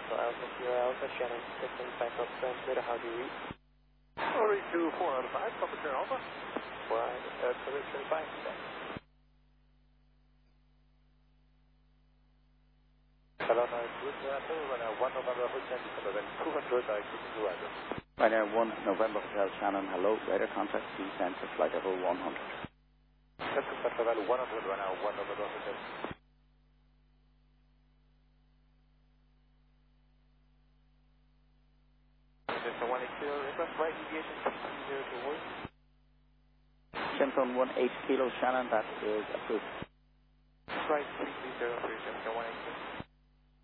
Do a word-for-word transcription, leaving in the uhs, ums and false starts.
So Alpha Sierra Alpha, Shannon six one five Alpha transmitter, how do you read? Sorry to four out of five, Papa Sierra Alpha. Right, uh, correction five. Hello, nice. Good afternoon, runner one November Hotel, December two hundred, I keep to rider. Ryanair one November Hotel Shannon, hello, radar contact descent to flight level one hundred. That's to flight level one hundred, runner one November Hotel. Cessna one eight kilo, request right deviation three zero two one. Cessna one eight kilo Shannon, that is approved. Right three zero three, Cessna one eight kilo.